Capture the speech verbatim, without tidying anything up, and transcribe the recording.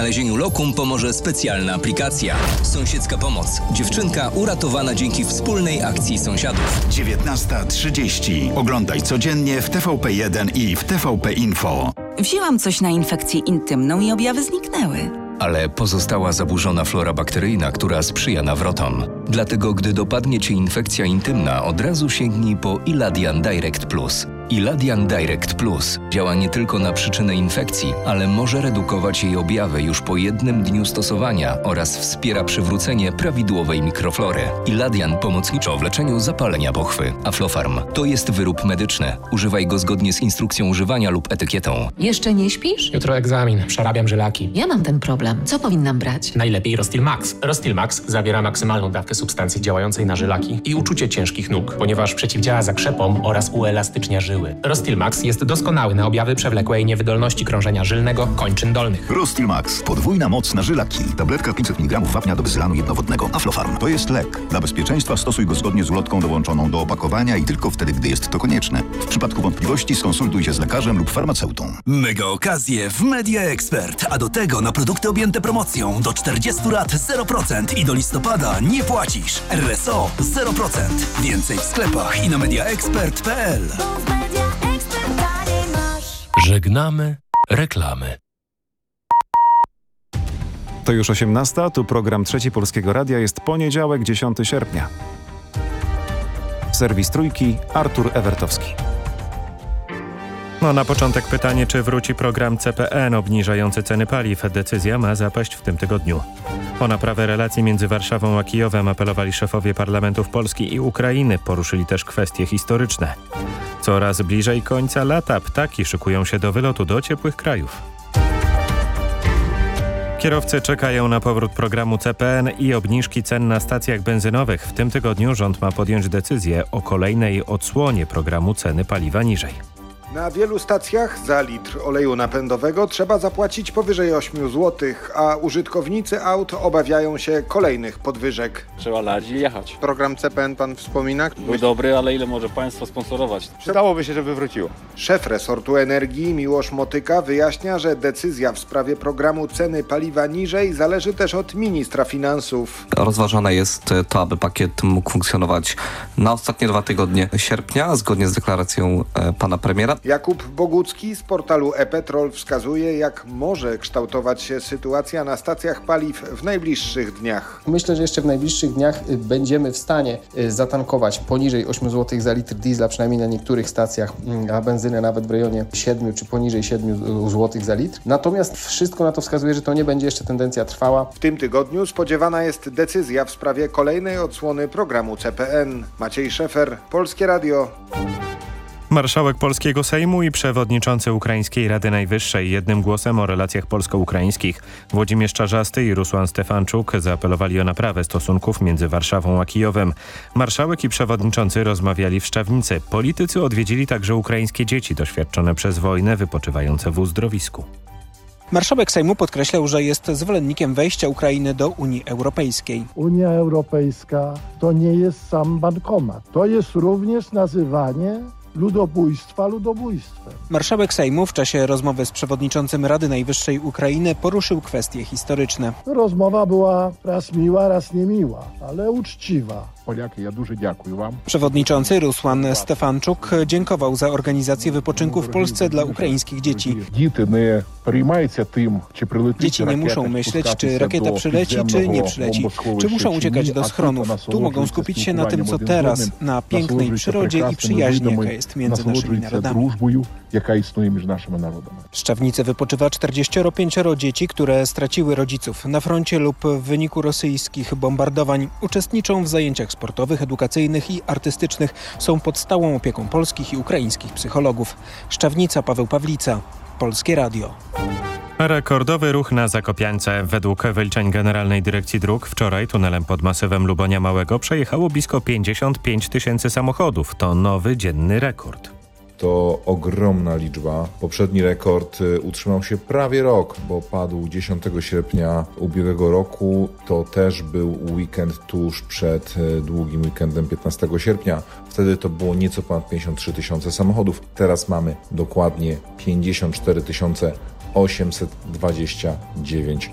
znalezieniu lokum pomoże specjalna aplikacja. Sąsiedzka pomoc. Dziewczynka uratowana dzięki wspólnej akcji sąsiadów. dziewiętnasta trzydzieści. Oglądaj codziennie w T V P jeden i w T V P Info. Wzięłam coś na infekcję intymną i objawy zniknęły. Ale pozostała zaburzona flora bakteryjna, która sprzyja nawrotom. Dlatego, gdy dopadnie Cię infekcja intymna, od razu sięgnij po Iladian Direct Plus. Iladian Direct Plus działa nie tylko na przyczynę infekcji, ale może redukować jej objawy już po jednym dniu stosowania oraz wspiera przywrócenie prawidłowej mikroflory. Iladian pomocniczo w leczeniu zapalenia pochwy. Aflofarm to jest wyrób medyczny. Używaj go zgodnie z instrukcją używania lub etykietą. Jeszcze nie śpisz? Jutro egzamin, przerabiam żylaki. Ja mam ten problem. Co powinnam brać? Najlepiej Rostil Max. Rostil Max zawiera maksymalną dawkę substancji działającej na żylaki i uczucie ciężkich nóg, ponieważ przeciwdziała zakrzepom oraz uelastycznia żyły. Rostil Max jest doskonały na objawy przewlekłej niewydolności krążenia żylnego kończyn dolnych. Rostil Max. Podwójna moc na żylaki. Tabletka pięćset miligramów wapnia do wyzylanu jednowodnego. Aflofarm. To jest lek. Dla bezpieczeństwa stosuj go zgodnie z ulotką dołączoną do opakowania i tylko wtedy, gdy jest to konieczne. W przypadku wątpliwości skonsultuj się z lekarzem lub farmaceutą. Mega okazje w Media Expert, a do tego na produkty objęte promocją do czterdziestu lat zero procent i do listopada nie płacisz. R S O zero procent. Więcej w sklepach i na mediaexpert kropka p l. Żegnamy reklamy. To już osiemnasta, tu program Trzeci Polskiego Radia, jest poniedziałek, dziesiątego sierpnia. Serwis Trójki, Artur Ewertowski. No na początek pytanie, czy wróci program C P N obniżający ceny paliw. Decyzja ma zapaść w tym tygodniu. O naprawę relacji między Warszawą a Kijowem apelowali szefowie parlamentów Polski i Ukrainy. Poruszyli też kwestie historyczne. Coraz bliżej końca lata ptaki szykują się do wylotu do ciepłych krajów. Kierowcy czekają na powrót programu C P N i obniżki cen na stacjach benzynowych. W tym tygodniu rząd ma podjąć decyzję o kolejnej odsłonie programu ceny paliwa niżej. Na wielu stacjach za litr oleju napędowego trzeba zapłacić powyżej ośmiu złotych, a użytkownicy aut obawiają się kolejnych podwyżek. Trzeba lać i jechać. Program C P N pan wspomina? Był dobry, ale ile może państwo sponsorować? Przydałoby się, żeby wróciło. Szef resortu energii Miłosz Motyka wyjaśnia, że decyzja w sprawie programu ceny paliwa niżej zależy też od ministra finansów. Rozważane jest to, aby pakiet mógł funkcjonować na ostatnie dwa tygodnie sierpnia, zgodnie z deklaracją e, pana premiera. Jakub Bogucki z portalu e-Petrol wskazuje, jak może kształtować się sytuacja na stacjach paliw w najbliższych dniach. Myślę, że jeszcze w najbliższych dniach będziemy w stanie zatankować poniżej ośmiu złotych za litr diesla, przynajmniej na niektórych stacjach, a benzynę nawet w rejonie siedmiu czy poniżej siedmiu złotych za litr. Natomiast wszystko na to wskazuje, że to nie będzie jeszcze tendencja trwała. W tym tygodniu spodziewana jest decyzja w sprawie kolejnej odsłony programu C P N. Maciej Szefer, Polskie Radio. Marszałek polskiego Sejmu i przewodniczący Ukraińskiej Rady Najwyższej jednym głosem o relacjach polsko-ukraińskich. Włodzimierz Czarzasty i Rusłan Stefanczuk zaapelowali o naprawę stosunków między Warszawą a Kijowem. Marszałek i przewodniczący rozmawiali w Szczawnicy. Politycy odwiedzili także ukraińskie dzieci doświadczone przez wojnę, wypoczywające w uzdrowisku. Marszałek Sejmu podkreślał, że jest zwolennikiem wejścia Ukrainy do Unii Europejskiej. Unia Europejska to nie jest sam bankomat. To jest również nazywanie ludobójstwa ludobójstwem. Marszałek Sejmu w czasie rozmowy z przewodniczącym Rady Najwyższej Ukrainy poruszył kwestie historyczne. Rozmowa była raz miła, raz niemiła, ale uczciwa. Polaki, ja дуже дякую wam. Przewodniczący Rusłan Stefanczuk dziękował za organizację wypoczynku w Polsce dla ukraińskich dzieci. Dzieci nie muszą myśleć, czy rakieta przyleci, czy nie przyleci, czy muszą uciekać do schronów. Tu mogą skupić się na tym, co teraz, na pięknej przyrodzie i przyjaźni, jaka jest między naszymi narodami. Jaka istnieje między naszymi narodami. W Szczawnicy wypoczywa czterdzieści pięć dzieci, które straciły rodziców na froncie lub w wyniku rosyjskich bombardowań. Uczestniczą w zajęciach sportowych, edukacyjnych i artystycznych. Są pod stałą opieką polskich i ukraińskich psychologów. Szczawnica, Paweł Pawlica, Polskie Radio. Rekordowy ruch na Zakopiance. Według wyliczeń Generalnej Dyrekcji Dróg wczoraj tunelem pod masywem Lubonia Małego przejechało blisko pięćdziesiąt pięć tysięcy samochodów. To nowy dzienny rekord. To ogromna liczba. Poprzedni rekord utrzymał się prawie rok, bo padł dziesiątego sierpnia ubiegłego roku. To też był weekend tuż przed długim weekendem piętnastego sierpnia. Wtedy to było nieco ponad pięćdziesiąt trzy tysiące samochodów. Teraz mamy dokładnie pięćdziesiąt cztery tysiące osiemset dwadzieścia dziewięć